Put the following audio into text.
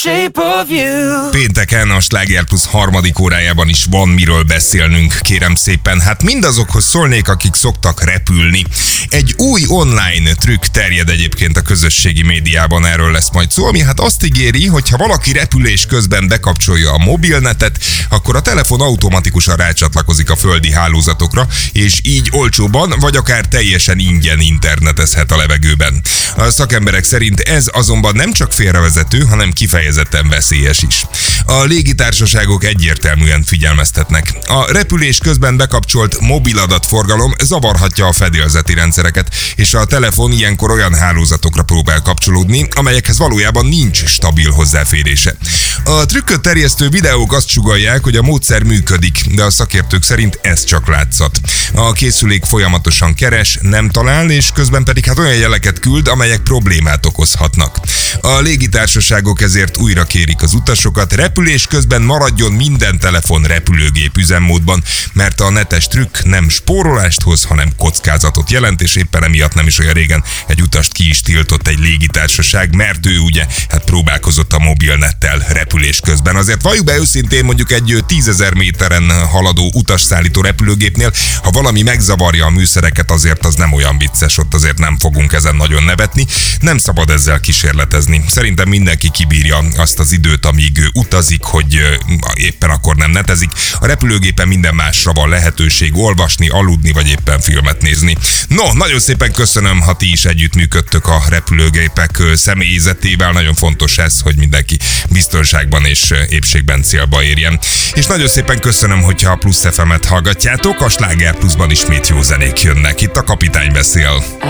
Shape of you. Pénteken a Sláger Plus harmadik órájában is van miről beszélnünk, kérem szépen. Hát mindazokhoz szólnék, akik szoktak repülni. Egy új online trükk terjed egyébként a közösségi médiában, erről lesz majd szó, ami hát azt ígéri, hogy ha valaki repülés közben bekapcsolja a mobilnetet, akkor a telefon automatikusan rácsatlakozik a földi hálózatokra, és így olcsóban, vagy akár teljesen ingyen internetezhet a levegőben. A szakemberek szerint ez azonban nem csak félrevezető, hanem kifejezetten veszélyes is. A légitársaságok egyértelműen figyelmeztetnek. A repülés közben bekapcsolt mobiladatforgalom zavarhatja a fedélzeti rendszereket, és a telefon ilyenkor olyan hálózatokra próbál kapcsolódni, amelyekhez valójában nincs stabil hozzáférése. A trükköt terjesztő videók azt sugallják, hogy a módszer működik, de a szakértők szerint ez csak látszat. A készülék folyamatosan keres, nem talál, és közben pedig hát olyan jeleket küld, amelyek problémát okozhatnak. A légitársaságok ezért újra kérik az utasokat, repülés közben maradjon minden telefon repülőgép üzemmódban, mert a netes trükk nem spórolást hoz, hanem kockázatot jelent, és éppen emiatt nem is olyan régen egy utast ki is tiltott egy légitársaság, mert ő ugye hát próbálkozott a mobilnettel repülés közben. Azért valljuk be őszintén, mondjuk egy 10 000 méteren haladó utasszállító repülőgépnél, ha valami megzavarja a műszereket, azért az nem olyan vicces, ott azért nem fogunk ezen nagyon nevetni. Nem szabad ezzel kísérletezni. Szerintem mindenki kibírja azt az időt, amíg utazik, hogy éppen akkor nem netezik. A repülőgépen minden másra van lehetőség, olvasni, aludni, vagy éppen filmet nézni. No, nagyon szépen köszönöm, ha ti is együttműködtök a repülőgépek személyzetével. Nagyon fontos ez, hogy mindenki biztonságban és épségben célba érjen. És nagyon szépen köszönöm, hogyha a Plusz FM-et hallgatjátok. A Sláger Plusban ismét jó zenék jönnek. Itt a kapitány beszél.